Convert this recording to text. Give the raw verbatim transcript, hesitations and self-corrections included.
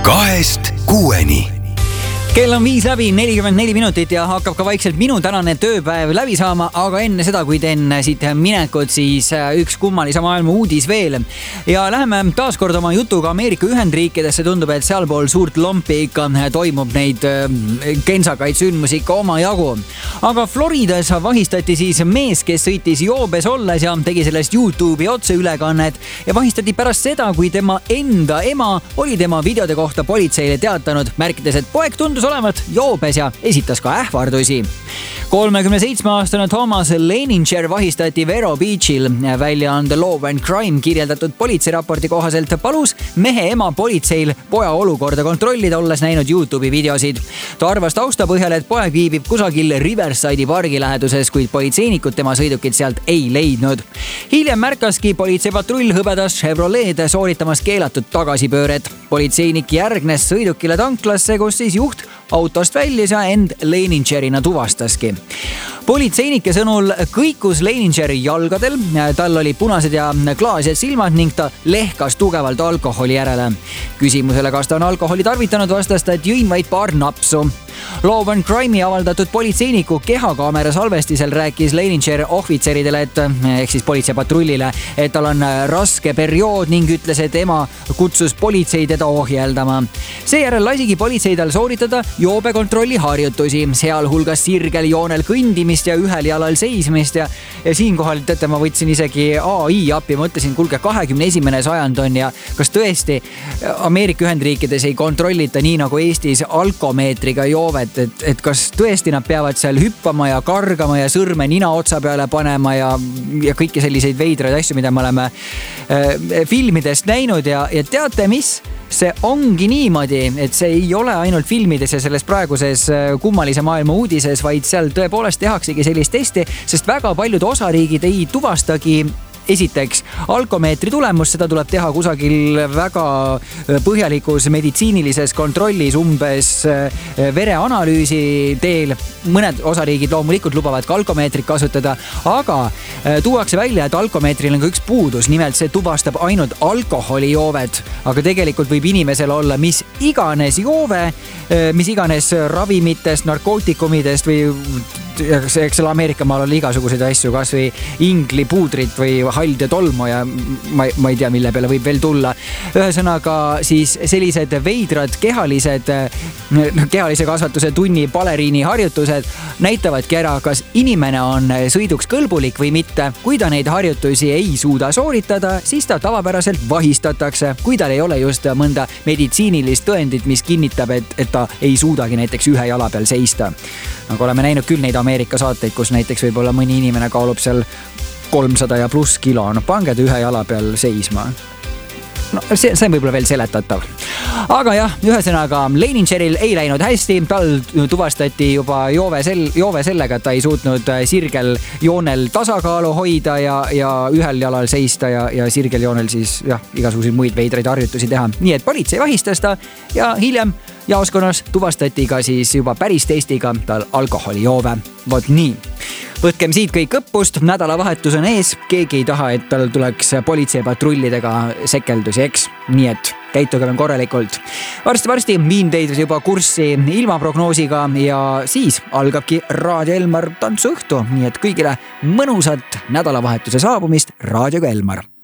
kahest kuueni. Kell on viis läbi nelikümmend neli minutit ja hakkab ka vaikselt minu tänane tööpäev läbi saama, aga enne seda, kui teen siit minekut, siis üks kummalise maailma uudis veel. Ja läheme taas kord oma jutuga Ameerika Ühendriikidesse. Tundub, et sealpool suurt lompi ikka toimub neid kensakaid sündmusi ikka oma jagu. Aga Floridas vahistati siis mees, kes sõitis joobes olles ja tegi sellest YouTube'i otseülekannet ja vahistati pärast seda, kui tema enda ema oli tema videode kohta politseile teatanud, märkides, et poeg tundus olevat joobes ja esitas ka ähvardusi. kolmekümne seitsme aastane Thomas Leininger vahistati Vero Beachil. Väljaande Law and Crime kirjeldatud politseiraporti kohaselt palus mehe ema politseil poja olukorda kontrollida, olles näinud YouTube'i videosid. Ta arvas tausta põhjal, et poeg viibib kusagil Riverside'i pargi läheduses, kuid politseinikud tema sõidukit sealt ei leidnud. Hiljem märkaski politseipatrull hõbedas Chevrolet sooritamas keelatud tagasipööret. Politseinik järgnes sõidukile tanklasse, kus siis juht autost väljus ja end Leiningerina tuvastaski. Politseinike sõnul kõikus Leininger jalgadel, tal oli punased ja klaased silmad ning ta lehkas tugevalt alkoholi järele. Küsimusele, kas ta on alkoholi tarvitanud, vastas ta, et jõin vaid paar napsu. Law and Crime'i avaldatud politseiniku kehakaamera salvestisel rääkis Leininger ohvitseridele, et ehk siis politseipatrullile, et tal on raske periood ning ütles, et ema kutsus politsei teda ohjeldama. Seejärel lasigi politsei tal sooritada joobekontrolli harjutusi, sealhulgas sirgel joonel kõndimist ja ühel jalal seismist ja, ja siinkohal teate, ma võtsin isegi A I appi, mõtlesin, kulge kahekümne esimene sajand on ja kas tõesti Ameerika Ühendriikides ei kontrollita nii nagu Eestis alkomeetriga joovet, et, et kas tõesti nad peavad seal hüppama ja kargama ja sõrme nina otsa peale panema ja, ja kõiki selliseid veidraid asju, mida me oleme äh, filmidest näinud ja, ja teate mis? See ongi niimoodi, et see ei ole ainult filmides ja selles praeguses kummalise maailma uudises, vaid seal tõepoolest tehaksegi sellist testi, sest väga paljud osariigid ei tuvastagi esiteks alkomeetri tulemus, seda tuleb teha kusagil väga põhjalikus meditsiinilises kontrollis, umbes vereanalüüsi teel. Mõned osariigid loomulikult lubavad ka alkomeetrit kasutada, aga tuuakse välja, et alkomeetril on ka üks puudus, nimelt see tuvastab ainult alkoholijoovet, aga tegelikult võib inimesel olla mis iganes joove, mis iganes ravimitest, narkootikumidest või eks selle Ameerika maal oli igasuguseid asju, kas või inglipuudrit või hald ja tolmu ja ma, ma ei tea, mille peale võib veel tulla. Ühesõnaga siis sellised veidrad kehalised, kehalise kasvatuse tunni baleriini harjutused näitavadki ära, kas inimene on sõiduks kõlbulik või mitte. Kui ta neid harjutusi ei suuda sooritada, siis ta tavapäraselt vahistatakse, kui tal ei ole just mõnda meditsiinilist tõendit, mis kinnitab, et, et ta ei suudagi näiteks ühe jala peal seista. Nagu oleme näinud küll neid Ameerika saateid, kus näiteks võib-olla mõni inimene kaalub seal kolmsada ja pluss kilo. No pange ta ühe jala peal seisma. No, see, see on võib-olla veel seletatav. Aga jah, ühesõnaga Leiningeril ei läinud hästi. Tal tuvastati juba joove, sel, joove sellega, et ta ei suutnud sirgel joonel tasakaalu hoida ja, ja ühel jalal seista ja, ja sirgel joonel siis jah, igasuguseid muid veidraid harjutusi teha. Nii et politsei vahistas ta ja hiljem jaoskonnas tuvastati ka siis juba päris testiga tal alkoholijoove. Vot nii. Võtkem siit kõik õppust, nädalavahetus on ees, keegi ei taha, et tal tuleks politseipatrullidega sekeldusi, eks? Nii et käituge veel korralikult. Varsti-varsti viin teid juba kurssi ilmaprognoosiga ja siis algabki Raadio Elmar tantsuõhtu, nii et kõigile mõnusat nädalavahetuse saabumist Raadioga Elmar.